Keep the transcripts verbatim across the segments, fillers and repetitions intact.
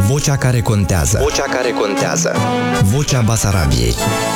Vocea care contează. Vocea care contează. Vocea Basarabiei.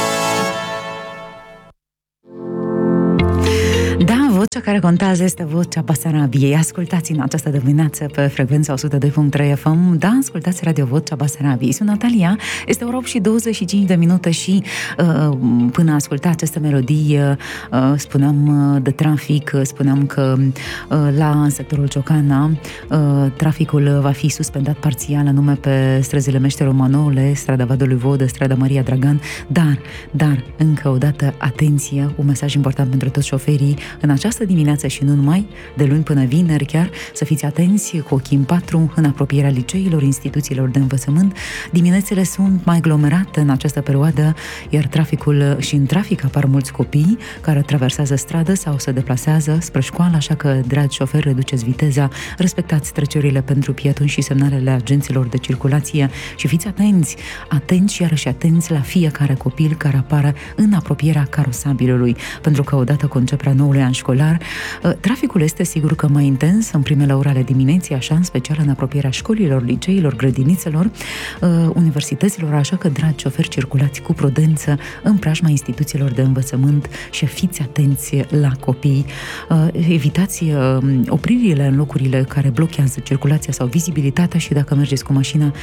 Vocea care contează este vocea Basarabiei. Ascultați în această dimineață pe frecvența o sută doi virgulă trei F M. Da, ascultați Radio Vocea Basarabiei. Sunt Natalia. Este ora opt și douăzeci și cinci de minute și uh, până a asculta aceste melodii uh, spuneam uh, de trafic, spuneam că uh, la sectorul Ciocana uh, traficul va fi suspendat parțial, anume pe străzile Meșteru Manole, strada Vadului Vodă, strada Maria Dragan, dar, dar, încă o dată, atenție, un mesaj important pentru toți șoferii în această dimineață și nu numai, de luni până vineri chiar, să fiți atenți cu ochii în patru în apropierea liceilor, instituțiilor de învățământ. Diminețele sunt mai aglomerate în această perioadă, iar traficul și în trafic apar mulți copii care traversează stradă sau se deplasează spre școală, așa că, dragi șoferi, reduceți viteza, respectați trecerile pentru pietoni și semnalele agenților de circulație și fiți atenți, atenți și iarăși atenți la fiecare copil care apare în apropierea carosabilului, pentru că odată cu începerea noului an școlar, traficul este sigur că mai intens în primele ore ale dimineții, așa, în special în apropierea școlilor, liceilor, grădinițelor, universităților, așa că, dragi șoferi, circulați cu prudență în preajma instituțiilor de învățământ și fiți atenți la copii. Evitați opririle în locurile care blochează circulația sau vizibilitatea și dacă mergeți cu mașina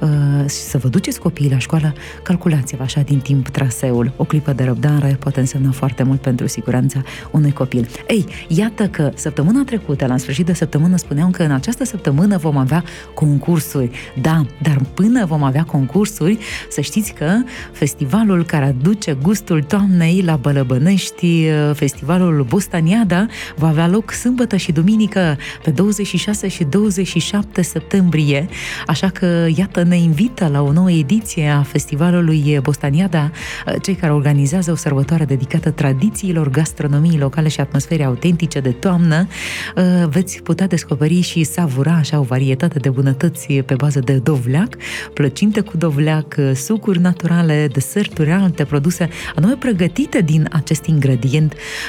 să vă duceți copiii la școală, calculați-vă așa din timp traseul. O clipă de răbdare poate însemna foarte mult pentru siguranța unui copil. Ei, iată că săptămâna trecută, la sfârșit de săptămână, spuneam că în această săptămână vom avea concursuri. Da, dar până vom avea concursuri, să știți că festivalul care aduce gustul toamnei la Bălăbănești, festivalul Bostaniada, va avea loc sâmbătă și duminică pe douăzeci și șase și douăzeci și șapte septembrie, așa că, iată, ne invită la o nouă ediție a festivalului Bostaniada, cei care organizează o sărbătoare dedicată tradițiilor gastronomiei locale și atmosfere autentice de toamnă. Veți putea descoperi și savura așa o varietate de bunătăți pe bază de dovleac, plăcinte cu dovleac, sucuri naturale, deserturi, alte produse anume pregătite din acest ingredient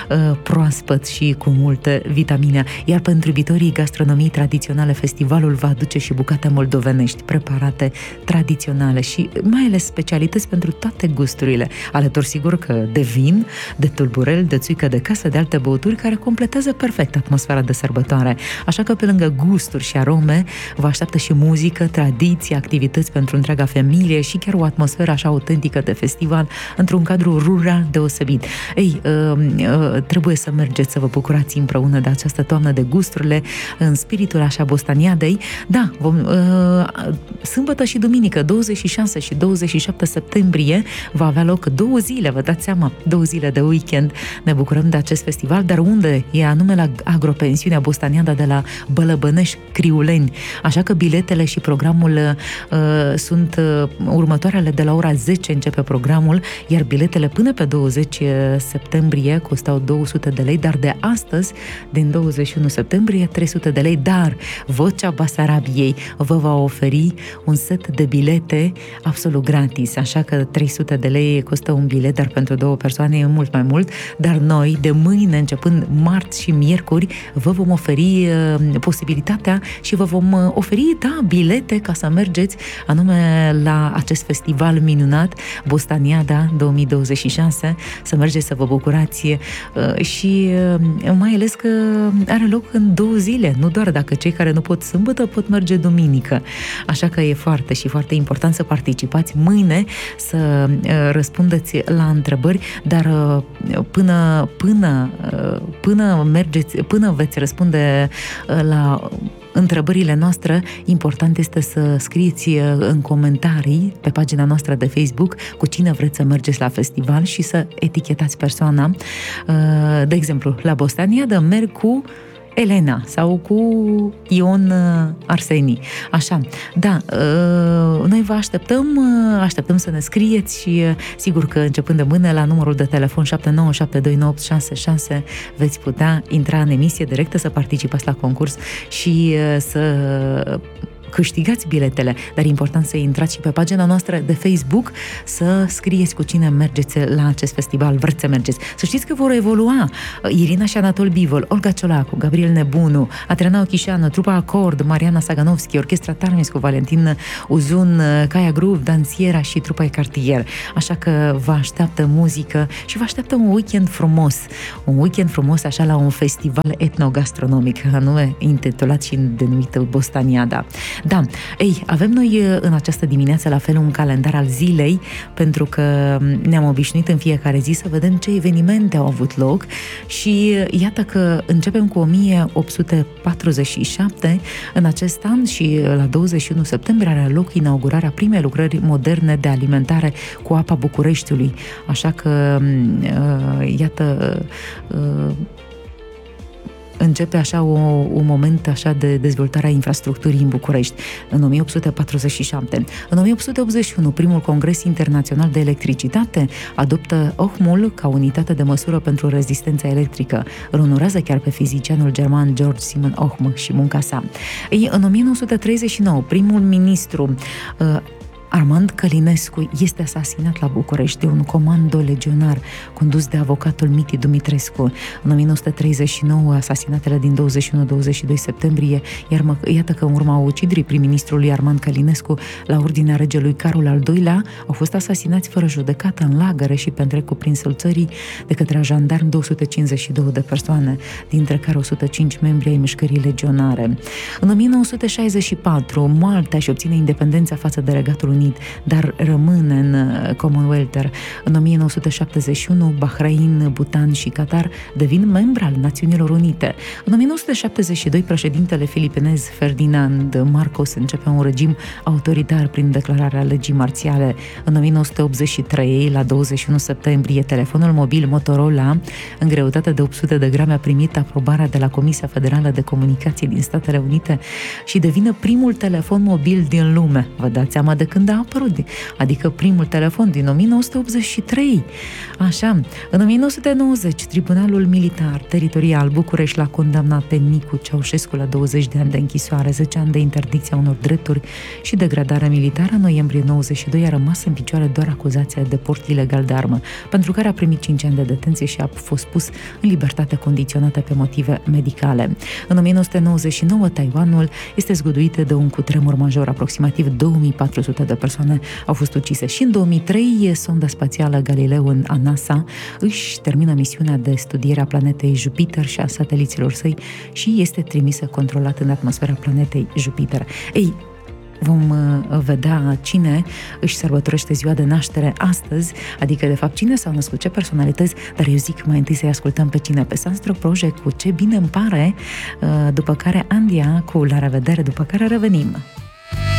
proaspăt și cu multe vitamine. Iar pentru iubitorii gastronomiei tradiționale, festivalul va aduce și bucate moldovenești preparate tradiționale și mai ales specialități pentru toate gusturile. Alături, sigur că de vin, de tulburel, de țuică de casă, de alte băuturi care completează perfect atmosfera de sărbătoare. Așa că, pe lângă gusturi și arome, vă așteaptă și muzică, tradiții, activități pentru întreaga familie și chiar o atmosferă așa autentică de festival într-un cadru rural deosebit. Ei, uh, uh, trebuie să mergeți să vă bucurați împreună de această toamnă de gusturile în spiritul așa bostaniadei. Da, vom, uh, sâmbătă și duminică, douăzeci și șase și douăzeci și șapte septembrie, va avea loc două zile, vă dați seama, două zile de weekend. Ne bucurăm de acest festival, dar unde? E anume la agropensiunea Bostaniada de la Bălăbănești, Criuleni. Așa că biletele și programul uh, sunt uh, următoarele. De la ora zece începe programul, iar biletele până pe douăzeci septembrie costau două sute de lei, dar de astăzi, din douăzeci și unu septembrie, trei sute de lei, dar Vocea Basarabiei vă va oferi un set de bilete absolut gratis, așa că trei sute de lei costă un bilet, dar pentru două persoane e mult mai mult, dar noi, de mâine, începând marți și miercuri, vă vom oferi uh, posibilitatea și vă vom uh, oferi, da, bilete ca să mergeți anume la acest festival minunat, Bostaniada două mii douăzeci și șase, să mergeți să vă bucurați uh, și uh, mai ales că are loc în două zile, nu doar dacă cei care nu pot sâmbătă pot merge duminică. Așa că e foarte și foarte important să participați mâine, să uh, răspundeți la întrebări, dar uh, până, până, uh, până mergeți, până veți răspunde uh, la întrebările noastre, important este să scrieți în comentarii pe pagina noastră de Facebook cu cine vreți să mergeți la festival și să etichetați persoana. De exemplu, la Bostaniada merg cu Elena sau cu Ion Arseni. Așa, da, noi vă așteptăm, așteptăm să ne scrieți și sigur că începând de mâine la numărul de telefon șapte nouă șapte doi nouă opt șase șase veți putea intra în emisie directă să participați la concurs și să câștigați biletele, dar e important să intrați și pe pagina noastră de Facebook să scrieți cu cine mergeți la acest festival, vreți să mergeți. Să știți că vor evolua Irina și Anatol Bivol, Olga Ciolacu, Gabriel Nebunu, Adriana Ochișanu, trupa Acord, Mariana Saganovski, Orchestra Tarmiscu, Valentin Uzun, Caia Groove, Dansiera și trupa Cartier. Așa că vă așteaptă muzică și vă așteaptă un weekend frumos. Un weekend frumos așa la un festival etnogastronomic, anume intitulat și denumit Bostaniada. Da, ei, avem noi în această dimineață la fel un calendar al zilei, pentru că ne-am obișnuit în fiecare zi să vedem ce evenimente au avut loc și iată că începem cu o mie opt sute patruzeci și șapte în acest an și la douăzeci și unu septembrie are loc inaugurarea primei lucrări moderne de alimentare cu apa Bucureștiului. Așa că iată începe așa o, un moment așa de dezvoltare a infrastructurii în București, în o mie opt sute patruzeci și șapte. În o mie opt sute optzeci și unu, primul Congres Internațional de Electricitate adoptă ohmul ca unitate de măsură pentru rezistența electrică. Îl onorează chiar pe fizicianul german George Simon Ohm și munca sa. Ei, în o mie nouă sute treizeci și nouă, primul ministru uh, Armand Călinescu este asasinat la București de un comando legionar condus de avocatul Miti Dumitrescu. În o mie nouă sute treizeci și nouă, asasinatele din douăzeci și unu douăzeci și doi septembrie, iar mă, iată că în urma uciderii prim-ministrului Armand Călinescu, la ordinea regelui Carol al doilea, au fost asasinați fără judecată în lagăre și pe întreg cuprinsul țării de către jandarmi două sute cincizeci și două de persoane, dintre care o sută cinci membri ai mișcării legionare. În o mie nouă sute șaizeci și patru, Malta își obține independența față de Regatul Unit, dar rămâne în Commonwealth. În o mie nouă sute șaptezeci și unu, Bahrain, Bhutan și Qatar devin membri al Națiunilor Unite. În o mie nouă sute șaptezeci și doi, președintele filipinez Ferdinand Marcos începe un regim autoritar prin declararea legii marțiale. În o mie nouă sute optzeci și trei, la douăzeci și unu septembrie, telefonul mobil Motorola, în greutate de opt sute de grame, a primit aprobarea de la Comisia Federală de Comunicații din Statele Unite și devine primul telefon mobil din lume. Vă dați seama de când a apărut, adică primul telefon din o mie nouă sute optzeci și trei. Așa, în o mie nouă sute nouăzeci, Tribunalul Militar Teritorial București l-a condamnat pe Nicu Ceaușescu la douăzeci de ani de închisoare, zece ani de interdicția unor drepturi și degradare militară. În noiembrie nouăzeci și doi a rămas în picioare doar acuzația de port ilegal de armă, pentru care a primit cinci ani de detenție și a fost pus în libertate condiționată pe motive medicale. În o mie nouă sute nouăzeci și nouă, Taiwanul este zguduit de un cutremur major, aproximativ două mii patru sute de persoane au fost ucise. Și în două mii trei, sonda spațială Galileo în a NASA își termină misiunea de studiere a planetei Jupiter și a sateliților săi și este trimisă controlat în atmosfera planetei Jupiter. Ei, vom vedea cine își sărbătorește ziua de naștere astăzi, adică de fapt cine s-au născut, ce personalități, dar eu zic mai întâi să-i ascultăm pe cine, pe Sandro Project cu Ce bine îmi pare, după care Andia cu La revedere, după care revenim.